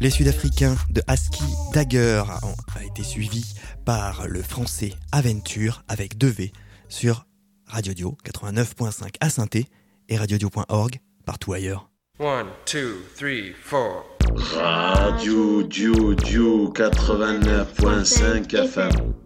Les Sud-Africains de Aski Dagger a été suivi par le français Aventure avec 2V sur Radio Dio 89.5 à Saint-Thé et radiodio.org partout ailleurs. 1, 2, 3, 4. Radio Dio 89.5 FM.